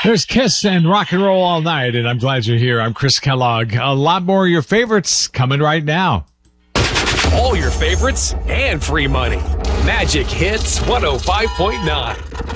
There's Kiss and Rock and Roll All Night, and I'm glad you're here. I'm Chris Kellogg. A lot more of your favorites coming right now. All your favorites and free money. Magic Hits 105.9.